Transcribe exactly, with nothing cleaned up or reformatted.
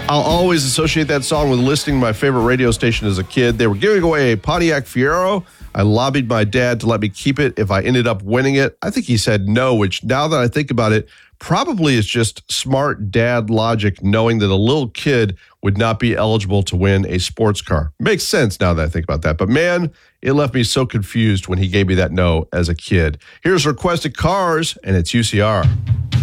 I'll always associate that song with listening to my favorite radio station as a kid. They were giving away a Pontiac Fiero. I lobbied my dad to let me keep it if I ended up winning it. I think he said no, which now that I think about it, probably is just smart dad logic, knowing that a little kid would not be eligible to win a sports car. Makes sense now that I think about that. But man, it left me so confused when he gave me that no as a kid. Here's Requested Cars, and it's U C R.